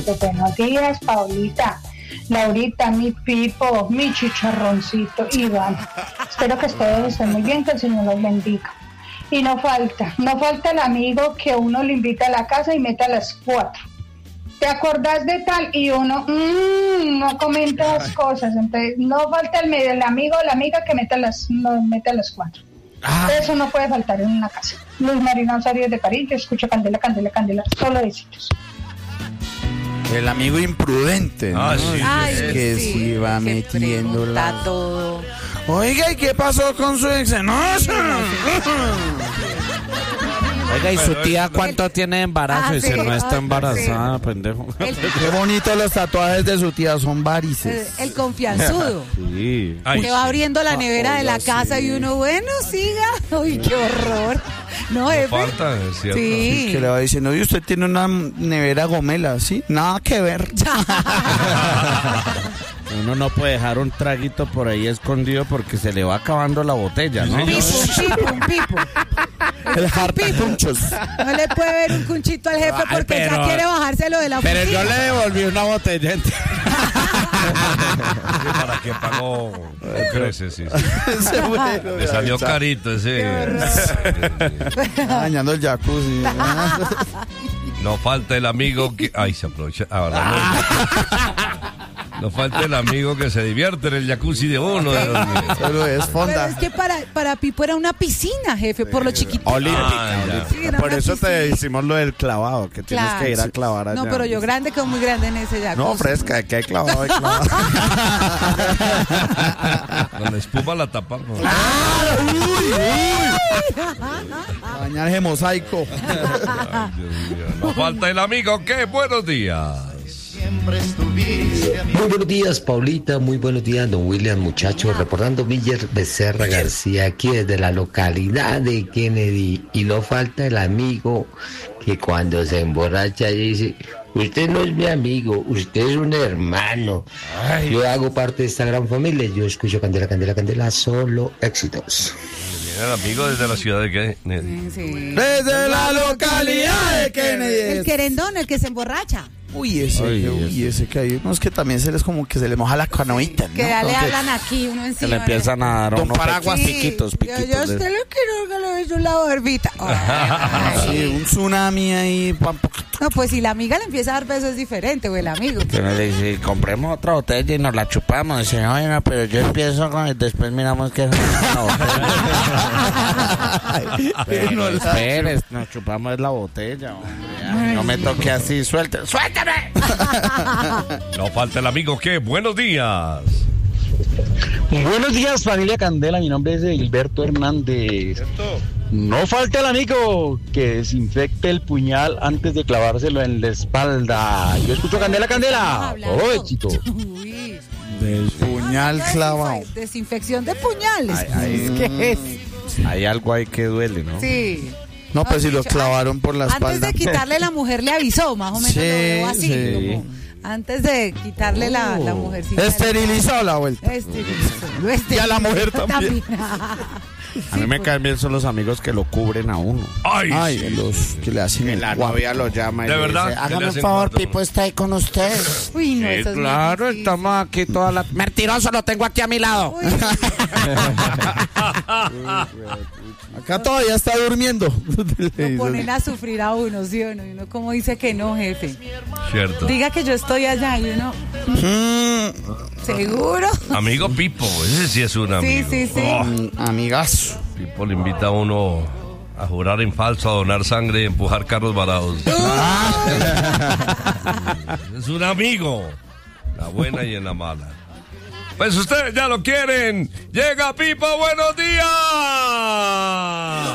Buenos días, Paulita, Laurita, mi Pipo, mi chicharroncito, Iván. Espero que todos estén muy bien, que el Señor los bendiga. Y no falta el amigo que uno le invita a la casa y mete a las 4. ¿Te acordás de tal? Y uno no comenta las cosas. Entonces, no falta el amigo o la amiga que mete a las 4. Eso no puede faltar en una casa. Luis Marina Osorio de París, yo escucho Candela, Candela, Candela, solo besitos. El amigo imprudente, ¿no? Sí. Ay, que sí va metiendo la... todo. Oiga, ¿y qué pasó con su ex? Oiga, ¿y su tía cuánto tiene de embarazo? Y si no está embarazada, pendejo. Qué bonito los tatuajes de su tía, son varices. El confianzudo. Sí. Que va abriendo la nevera de la casa y uno, bueno, siga. Uy, qué horror. No, falta, es cierto. Sí. Que le va diciendo, y usted tiene una nevera gomela, ¿sí? Nada que ver. Uno no puede dejar un traguito por ahí escondido porque se le va acabando la botella, ¿no? Un pipo. El jartapunchos. No le puede ver un cunchito al jefe porque ya quiere bajárselo de la oficina. Pero yo le devolví una botella entera. ¿Para qué pagó? Creces, sí. Le salió carito ese. Dañando el jacuzzi. No falta el amigo que... Ay, se aprovecha. No falta el amigo que se divierte en el jacuzzi de uno. Solo es fonda. Pero es que para Pipo era una piscina, jefe, por lo chiquitito. Olímpica. Sí, era Por una eso te piscina. hicimos lo del clavado, que tienes que ir a clavar allá. No, pero yo grande, quedo muy grande en ese jacuzzi. No, fresca, que hay clavado, hay clavado. Con la espuma la tapamos. Dañar ese mosaico. Ay, Dios mío. No falta el amigo que... Buenos días. Muy buenos días, Paulita, muy buenos días, don William, muchachos, reportando Miller Becerra García, aquí desde la localidad de Kennedy, y no falta el amigo que cuando se emborracha dice, usted no es mi amigo, usted es un hermano. Yo hago parte de esta gran familia, yo escucho Candela, Candela, Candela, solo éxitos. El amigo desde la ciudad de Kennedy. Sí. Desde la localidad de Kennedy. El querendón, el que se emborracha. Ese que hay unos que también se les como que se les moja la canoita, ¿no? Que ya le Como hablan aquí, uno encima. Se le empiezan a dar Don unos Paraguas. piquitos. Yo a usted le quiero que le beso la barbita. Sí, un tsunami ahí. No, pues si la amiga le empieza a dar besos es diferente, o el amigo. Que nos dice, compremos otra botella y nos la chupamos. Dice, oye, no, pero yo empiezo con... Y después miramos que es una botella. Pero esperes, nos chupamos la botella, hombre. Ay, no me toque así, suéltame. No falta el amigo que... Buenos días. Buenos días, familia Candela, mi nombre es Gilberto Hernández. No falta el amigo que desinfecte el puñal antes de clavárselo en la espalda. Yo escucho Candela, Candela. Todo éxito. Uy. Del puñal clavado. Desinfección de puñales. ¿Qué es? Hay algo ahí que duele, ¿no? Sí. No, pues si lo clavaron por la espalda. Antes de quitarle la mujer le avisó, más o menos. Sí, lo veo así. sí. Como, antes de quitarle la mujercita. Esterilizó la vuelta. Esterilizó. Y a la mujer también. A mí me caen bien son los amigos que lo cubren a uno. Ay, los que le hacen Que el la guapo. novia lo llama y ¿De le verdad? dice, ¿Qué le hágame un hacen favor, cuando? Pipo está ahí con usted. Uy, no, eso es muy Claro, difícil. estamos aquí toda la... Mentiroso, lo tengo aquí a mi lado. Uy, Acá todavía está durmiendo. lo ponen a sufrir a uno, ¿sí o no? Y uno como dice que no, jefe. Cierto. Diga que yo estoy allá y uno... ¿Seguro? Amigo Pipo, ese sí es un amigo. Sí. Amigazo. Pipo le invita a uno a jurar en falso, a donar sangre y empujar carros varados. Es un amigo. La buena y en la mala. Pues ustedes ya lo quieren. Llega Pipo, buenos días.